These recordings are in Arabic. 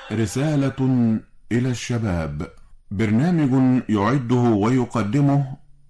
رسالة إلى الشباب. برنامج يعده ويقدمه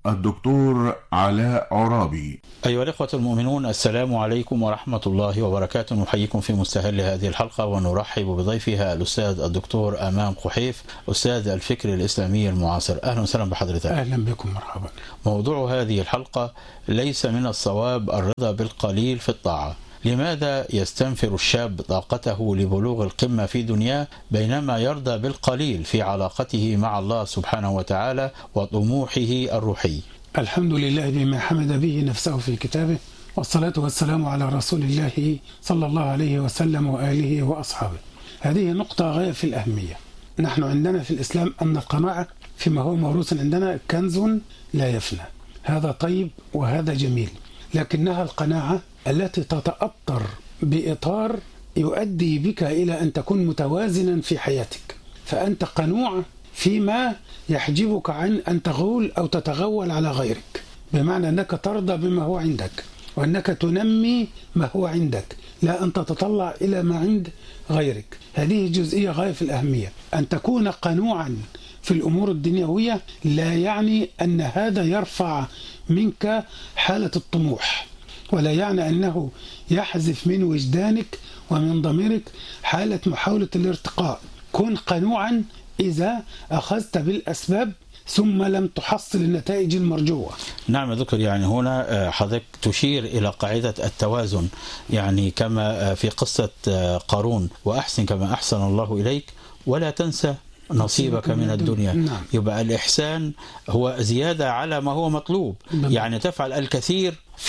الدكتور علاء عرابي. أيها الإخوة المؤمنون، السلام عليكم ورحمة الله وبركاته. نحييكم في مستهل هذه الحلقة ونرحب بضيفها الأستاذ الدكتور أمان قحيف، أستاذ الفكر الإسلامي المعاصر. أهلا وسهلا بحضرتك. أهلا بكم، مرحبا. موضوع هذه الحلقة: ليس من الصواب الرضا بالقليل في الطاعة. لماذا يستنفر الشاب طاقته لبلوغ القمة في دنياه بينما يرضى بالقليل في علاقته مع الله سبحانه وتعالى وطموحه الروحي؟ الحمد لله بما حمد به نفسه في كتابه، والصلاة والسلام على رسول الله صلى الله عليه وسلم وآله وأصحابه. هذه نقطة غاية في الأهمية. نحن عندنا في الإسلام أن القناعة فيما هو موروث عندنا كنز لا يفنى. هذا طيب وهذا جميل، لكنها القناعة التي تتأطر بإطار يؤدي بك إلى أن تكون متوازنا في حياتك، فأنت قنوع فيما يحجبك عن أن تغول أو تتغول على غيرك، بمعنى أنك ترضى بما هو عندك وأنك تنمي ما هو عندك، لا أن تتطلع إلى ما عند غيرك. هذه جزئية غاية في الأهمية. أن تكون قنوعا في الأمور الدنيوية لا يعني أن هذا يرفع منك حالة الطموح، ولا يعني أنه يحذف من وجدانك ومن ضميرك حالة محاولة الارتقاء. كن قنوعا إذا أخذت بالأسباب ثم لم تحصل النتائج المرجوة. نعم يا دكتور، يعني هنا حضرتك تشير إلى قاعدة التوازن، يعني كما في قصة قارون: وأحسن كما أحسن الله إليك ولا تنسى نصيبك من الدنيا. نعم. يبقى الإحسان هو زيادة على ما هو مطلوب، يعني تفعل الكثير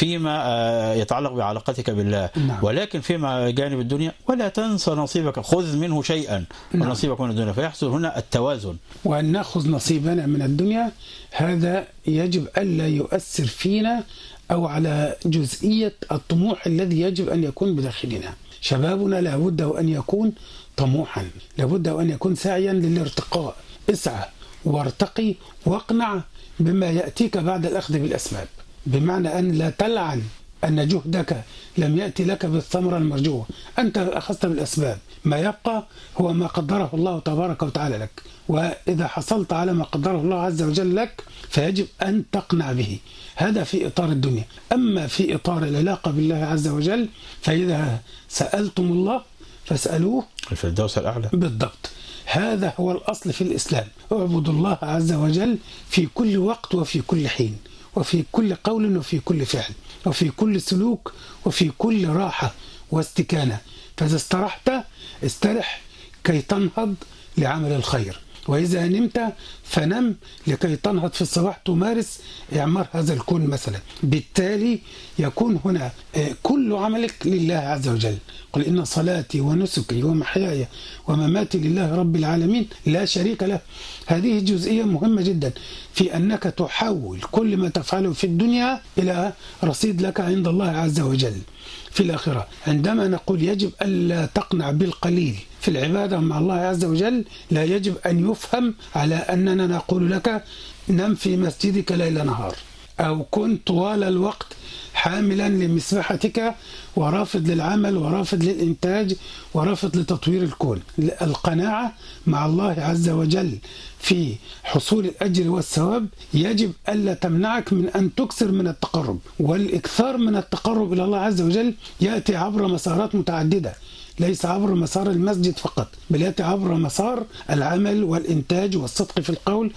فيما يتعلق بعلاقتك بالله. نعم. ولكن فيما جانب الدنيا ولا تنسى نصيبك، خذ منه شيئا. نعم. ونصيبك من الدنيا، فيحصل هنا التوازن. وأن نأخذ نصيبنا من الدنيا هذا يجب ألا يؤثر فينا أو على جزئية الطموح الذي يجب أن يكون بداخلنا. شبابنا لابد وأن يكون طموحا، لابد وأن يكون سعيا للارتقاء. اسعى وارتقي واقنع بما يأتيك بعد الأخذ بالأسباب، بمعنى أن لا تلعن أن جهدك لم يأتي لك بالثمرة المرجوة. أنت أخذت بالأسباب، ما يبقى هو ما قدره الله تبارك وتعالى لك، وإذا حصلت على ما قدره الله عز وجل لك فيجب أن تقنع به. هذا في إطار الدنيا. أما في إطار العلاقة بالله عز وجل فإذا سألتم الله فاسألوه الفردوس الأعلى. بالضبط، هذا هو الأصل في الإسلام. اعبدوا الله عز وجل في كل وقت وفي كل حين وفي كل قول وفي كل فعل وفي كل سلوك وفي كل راحة واستكانة. فإذا استرحت استرح كي تنهض لعمل الخير، وإذا نمت فنم لكي تنهض في الصباح تمارس إعمار هذا الكون مثلا. بالتالي يكون هنا كل عملك لله عز وجل. قل إن صلاتي ونسكي ومحياي ومماتي لله رب العالمين لا شريك له. هذه جزئية مهمة جدا في أنك تحول كل ما تفعله في الدنيا إلى رصيد لك عند الله عز وجل في الآخرة. عندما نقول يجب ألا تقنع بالقليل في العبادة مع الله عز وجل، لا يجب أن يفهم على أننا نقول لك نم في مسجدك ليل نهار، أو كن طوال الوقت حاملا لمسبحتك ورافض للعمل ورافض للإنتاج ورافض لتطوير الكون. القناعة مع الله عز وجل في حصول الأجر والثواب يجب ألا تمنعك من أن تكثر من التقرب، والإكثار من التقرب إلى الله عز وجل يأتي عبر مسارات متعددة، ليس عبر مسار المسجد فقط، بل يأتي عبر مسار العمل والإنتاج والصدق في القول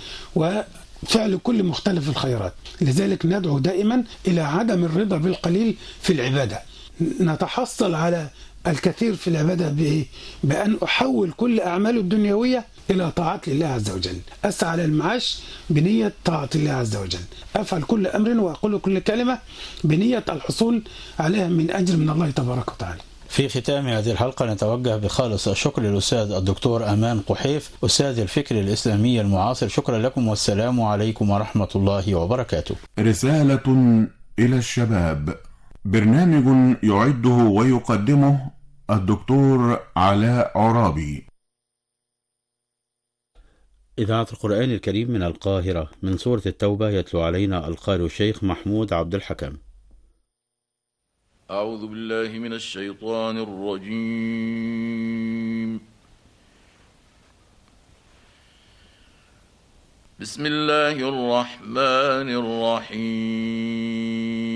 وفعل كل مختلف الخيرات. لذلك ندعو دائما إلى عدم الرضا بالقليل في العبادة. نتحصل على الكثير في العبادة بأن أحول كل أعمال الدنيوية إلى طاعات لله عز وجل. أسعى على المعاش بنية طاعة الله عز وجل، أفعل كل أمر وأقول كل كلمة بنية الحصول عليها من أجر من الله تبارك وتعالى. في ختام هذه الحلقة نتوجه بخالص الشكر للأستاذ الدكتور أمان قحيف، أستاذ الفكر الإسلامي المعاصر. شكرا لكم والسلام عليكم ورحمة الله وبركاته. رسالة إلى الشباب. برنامج يعده ويقدمه الدكتور علاء عرابي. إذاعة القرآن الكريم من القاهرة، من سورة التوبة، يتلو علينا القارئ الشيخ محمود عبد الحكم. أعوذ بالله من الشيطان الرجيم. بسم الله الرحمن الرحيم